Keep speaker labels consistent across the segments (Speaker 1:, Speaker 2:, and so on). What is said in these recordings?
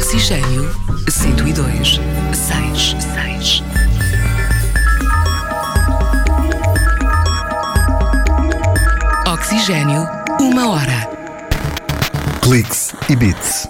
Speaker 1: Oxigênio 102.6. Oxigênio, 1 hora.
Speaker 2: Cliques e Beats.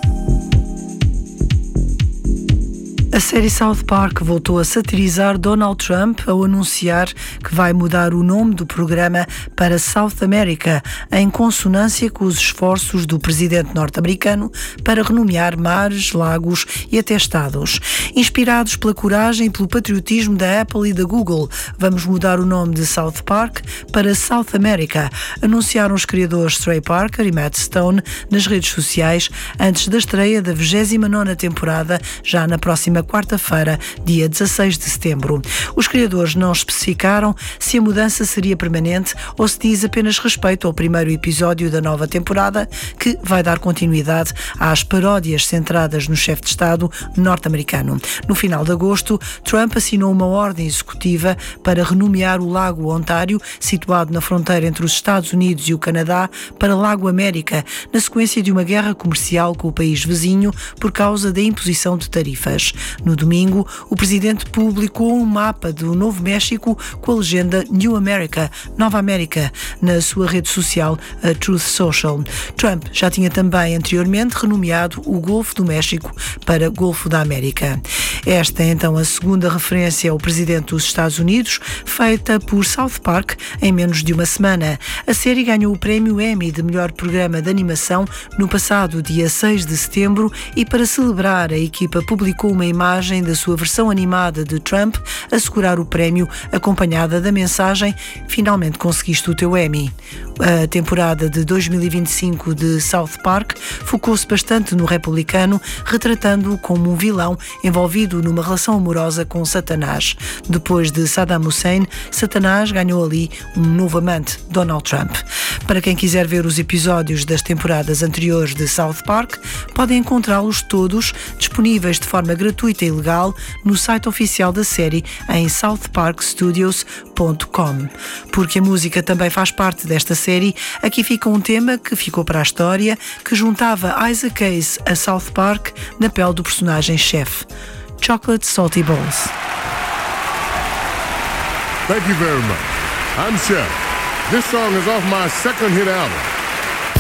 Speaker 3: A série South Park voltou a satirizar Donald Trump ao anunciar que vai mudar o nome do programa para South America, em consonância com os esforços do presidente norte-americano para renomear mares, lagos e até estados. Inspirados pela coragem e pelo patriotismo da Apple e da Google, vamos mudar o nome de South Park para South America, anunciaram os criadores Trey Parker e Matt Stone nas redes sociais antes da estreia da 29ª temporada, já na próxima quarta-feira, dia 16 de setembro. Os criadores não especificaram se a mudança seria permanente ou se diz apenas respeito ao primeiro episódio da nova temporada, que vai dar continuidade às paródias centradas no chefe de Estado norte-americano. No final de agosto, Trump assinou uma ordem executiva para renomear o Lago Ontário, situado na fronteira entre os Estados Unidos e o Canadá, para Lago América, na sequência de uma guerra comercial com o país vizinho por causa da imposição de tarifas. No domingo, o presidente publicou um mapa do Novo México com a legenda New America, Nova América, na sua rede social, a Truth Social. Trump já tinha também anteriormente renomeado o Golfo do México para Golfo da América. Esta é então a segunda referência ao presidente dos Estados Unidos, feita por South Park em menos de uma semana. A série ganhou o prémio Emmy de melhor programa de animação no passado dia 6 de setembro e, para celebrar, a equipa publicou uma imagem da sua versão animada de Trump a segurar o prémio, acompanhada da mensagem "Finalmente conseguiste o teu Emmy". A temporada de 2025 de South Park focou-se bastante no republicano, retratando-o como um vilão envolvido numa relação amorosa com Satanás. Depois de Saddam Hussein, Satanás ganhou ali um novo amante, Donald Trump. Para quem quiser ver os episódios das temporadas anteriores de South Park, podem encontrá-los todos disponíveis de forma gratuita e legal no site oficial da série em southparkstudios.com. Porque a música também faz parte desta série, aqui fica um tema que ficou para a história, que juntava Isaac Hayes a South Park na pele do personagem-chefe. Chocolate Salty Balls.
Speaker 4: Thank you very much. I'm Chef. This song is off my second hit album,